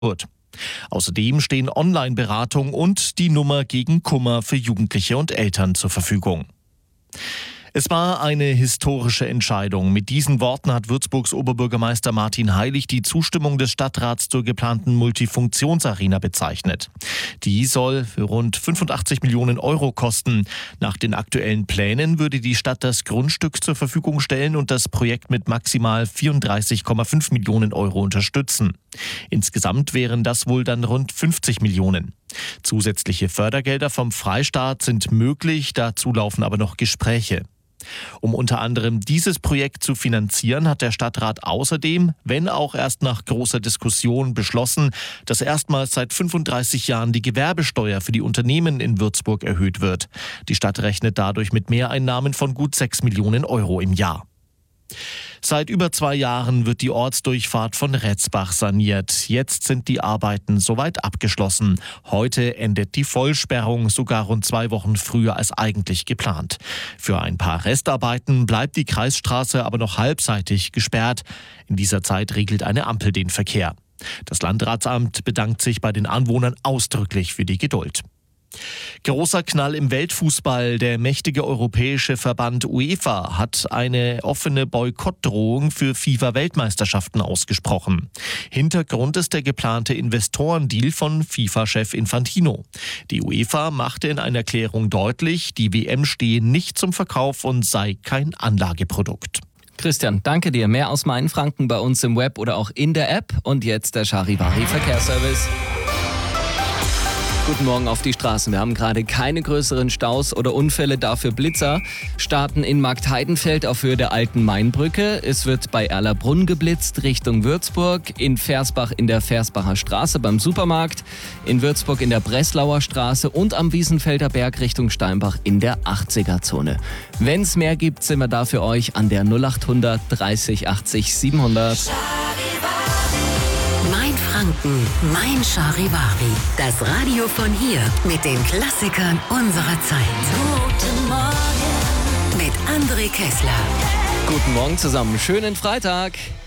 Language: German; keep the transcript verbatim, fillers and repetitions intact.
wird. Außerdem stehen Online-Beratung und die Nummer gegen Kummer für Jugendliche und Eltern zur Verfügung. Es war eine historische Entscheidung. Mit diesen Worten hat Würzburgs Oberbürgermeister Martin Heilig die Zustimmung des Stadtrats zur geplanten Multifunktionsarena bezeichnet. Die soll für rund fünfundachtzig Millionen Euro kosten. Nach den aktuellen Plänen würde die Stadt das Grundstück zur Verfügung stellen und das Projekt mit maximal vierunddreißig Komma fünf Millionen Euro unterstützen. Insgesamt wären das wohl dann rund fünfzig Millionen. Zusätzliche Fördergelder vom Freistaat sind möglich, dazu laufen aber noch Gespräche. Um unter anderem dieses Projekt zu finanzieren, hat der Stadtrat außerdem, wenn auch erst nach großer Diskussion, beschlossen, dass erstmals seit fünfunddreißig Jahren die Gewerbesteuer für die Unternehmen in Würzburg erhöht wird. Die Stadt rechnet dadurch mit Mehreinnahmen von gut sechs Millionen Euro im Jahr. Seit über zwei Jahren wird die Ortsdurchfahrt von Retzbach saniert. Jetzt sind die Arbeiten soweit abgeschlossen. Heute endet die Vollsperrung, sogar rund zwei Wochen früher als eigentlich geplant. Für ein paar Restarbeiten bleibt die Kreisstraße aber noch halbseitig gesperrt. In dieser Zeit regelt eine Ampel den Verkehr. Das Landratsamt bedankt sich bei den Anwohnern ausdrücklich für die Geduld. Großer Knall im Weltfußball. Der mächtige europäische Verband UEFA hat eine offene Boykottdrohung für FIFA-Weltmeisterschaften ausgesprochen. Hintergrund ist der geplante Investorendeal von FIFA-Chef Infantino. Die UEFA machte in einer Erklärung deutlich, die W M stehe nicht zum Verkauf und sei kein Anlageprodukt. Christian, danke dir. Mehr aus Mainfranken bei uns im Web oder auch in der App. Und jetzt der Charivari Verkehrsservice. Guten Morgen auf die Straßen. Wir haben gerade keine größeren Staus oder Unfälle, dafür Blitzer. Starten in Marktheidenfeld auf Höhe der alten Mainbrücke. Es wird bei Erlabrunn geblitzt Richtung Würzburg. In Versbach in der Versbacher Straße beim Supermarkt. In Würzburg in der Breslauer Straße und am Wiesenfelder Berg Richtung Steinbach in der achtziger-Zone. Wenn es mehr gibt, sind wir da für euch an der null achthundert dreißig achtzig siebenhundert. Mainfranken, mein Charivari. Das Radio von hier mit den Klassikern unserer Zeit. Guten Morgen mit André Kessler. Guten Morgen zusammen. Schönen Freitag.